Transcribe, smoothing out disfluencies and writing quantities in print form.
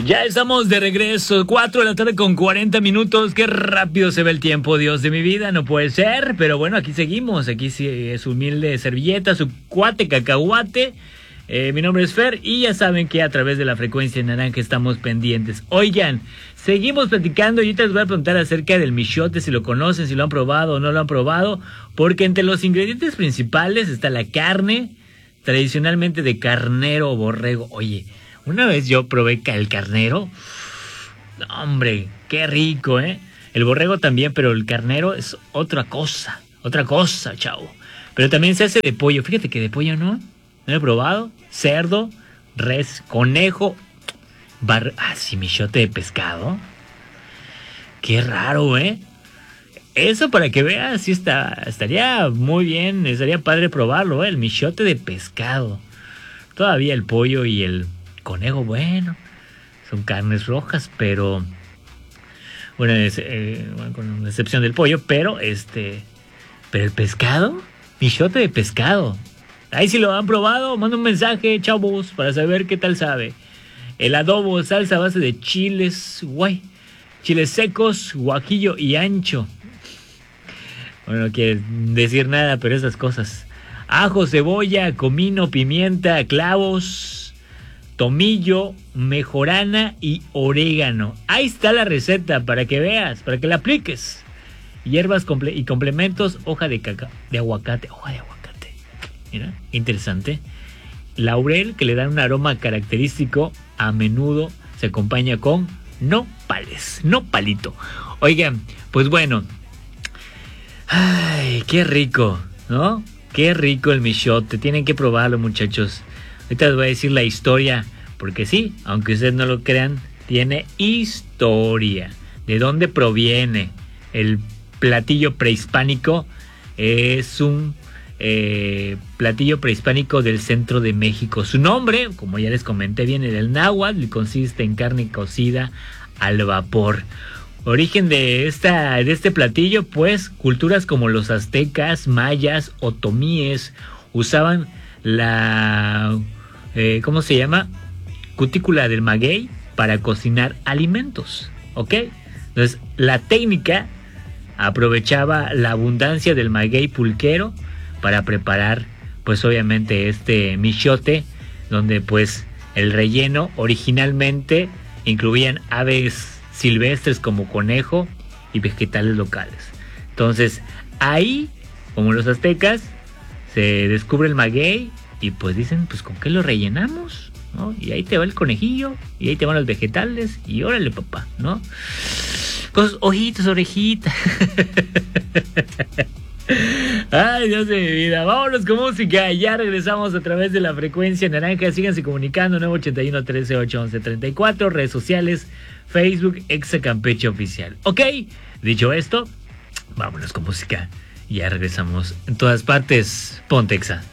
Ya estamos de regreso, 4 de la tarde con 40 minutos. Qué rápido se ve el tiempo, Dios de mi vida, no puede ser. Pero bueno, aquí seguimos, aquí sí es humilde servilleta, su cuate cacahuate. Mi nombre es Fer y ya saben que a través de la frecuencia naranja estamos pendientes. Oigan, seguimos platicando y ahorita les voy a preguntar acerca del michote, si lo conocen, si lo han probado o no lo han probado. Porque entre los ingredientes principales está la carne, tradicionalmente de carnero o borrego. Oye, una vez yo probé el carnero. Hombre, qué rico, ¿eh? El borrego también, pero el carnero es otra cosa, chavo. Pero también se hace de pollo. Fíjate que de pollo no lo he probado. Cerdo, res, conejo, sí, michote de pescado. Qué raro, ¿eh? Eso para que veas, sí estaría muy bien, estaría padre probarlo, ¿eh? El michote de pescado. Todavía el pollo y el conejo, bueno, son carnes rojas, pero bueno, con excepción del pollo, pero el pescado, michote de pescado. Ahí si lo han probado, manda un mensaje, chavos, para saber qué tal sabe. El adobo, salsa a base de chiles secos, guajillo y ancho. Bueno, no quiere decir nada, pero esas cosas. Ajo, cebolla, comino, pimienta, clavos, tomillo, mejorana y orégano. Ahí está la receta para que veas, para que la apliques. Hierbas y complementos, hoja de aguacate. Mira, interesante. Laurel, que le dan un aroma característico, a menudo se acompaña con nopalito. Oigan, pues bueno. Ay, qué rico, ¿no? Qué rico el michote. Tienen que probarlo, muchachos. Ahorita les voy a decir la historia, porque sí, aunque ustedes no lo crean, tiene historia. ¿De dónde proviene? El platillo prehispánico es un platillo prehispánico del centro de México. Su nombre, como ya les comenté, viene del náhuatl y consiste en carne cocida al vapor. Origen de este platillo, pues, culturas como los aztecas, mayas, otomíes usaban la ¿cómo se llama? Cutícula del maguey para cocinar alimentos, ¿ok? Entonces, la técnica aprovechaba la abundancia del maguey pulquero para preparar, pues, obviamente este michote, donde, pues, el relleno originalmente incluían aves silvestres como conejo y vegetales locales. Entonces, ahí, como los aztecas, se descubre el maguey y pues dicen, pues, ¿con qué lo rellenamos? ¿No? Y ahí te va el conejillo, y ahí te van los vegetales, y órale, papá, ¿no? Con sus ojitos, orejitas. Ay, Dios de mi vida. Vámonos con música. Ya regresamos a través de la frecuencia naranja. Síganse comunicando. 981 13 811 34. Redes sociales, Facebook, Exa Campeche Oficial. Ok, dicho esto, vámonos con música. Ya regresamos. En todas partes, ponte Exa.